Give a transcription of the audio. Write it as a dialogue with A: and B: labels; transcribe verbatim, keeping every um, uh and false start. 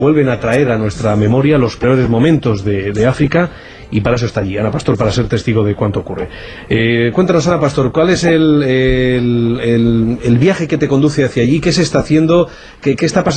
A: vuelven a traer a nuestra memoria los peores momentos de, de África, y para eso está allí Ana Pastor, para ser testigo de cuánto ocurre. Eh, cuéntanos, Ana Pastor, ¿cuál es el, el, el, el viaje que te conduce hacia allí? ¿Qué se está haciendo? ¿Qué, qué está pasando?